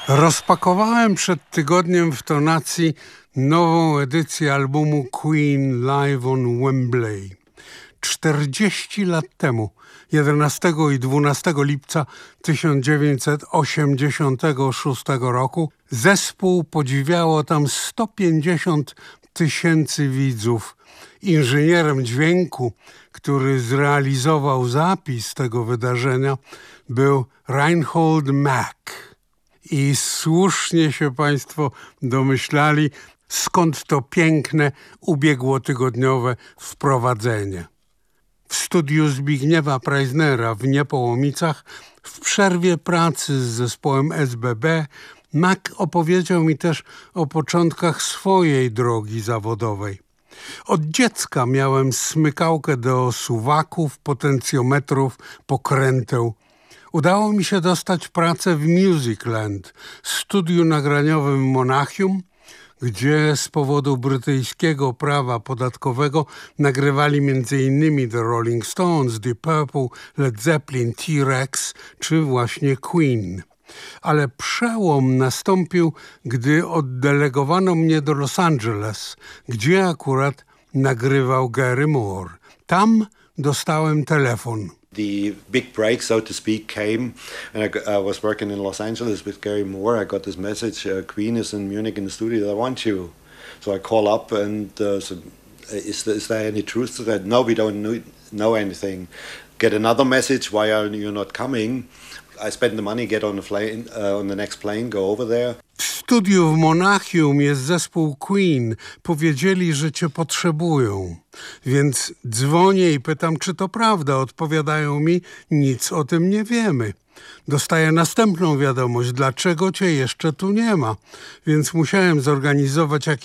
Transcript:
Rozpakowałem przed tygodniem w tonacji nową edycję albumu Queen Live on Wembley. 40 lat temu, 11 i 12 lipca 1986 roku, zespół podziwiało tam 150 000 widzów. Inżynierem dźwięku, który zrealizował zapis tego wydarzenia, był Reinhold Mack. I słusznie się Państwo domyślali, skąd to piękne, ubiegłotygodniowe wprowadzenie. W studiu Zbigniewa Preissnera w Niepołomicach w przerwie pracy z zespołem SBB Mack opowiedział mi też o początkach swojej drogi zawodowej. Od dziecka miałem smykałkę do suwaków, potencjometrów, pokręteł. Udało mi się dostać pracę w Musicland, studiu nagraniowym w Monachium, gdzie z powodu brytyjskiego prawa podatkowego nagrywali m.in. The Rolling Stones, Deep Purple, Led Zeppelin, T-Rex czy właśnie Queen. Ale przełom nastąpił, gdy oddelegowano mnie do Los Angeles, gdzie akurat nagrywał Gary Moore. Tam dostałem telefon. The big break, so to speak, came, and I was working in Los Angeles with Gary Moore. I got this message, Queen is in Munich in the studio, they want you. So I call up and said, is there any truth to that? No, we don't know anything. Get another message, why are you not coming? I spend the money, get on the plane, on the next plane, go over there. W studiu w Monachium jest zespół Queen. Powiedzieli, że cię potrzebują. Więc dzwonię i pytam, czy to prawda. Odpowiadają mi, nic o tym nie wiemy. Dostaję następną wiadomość, dlaczego cię jeszcze tu nie ma. Więc musiałem zorganizować jakieś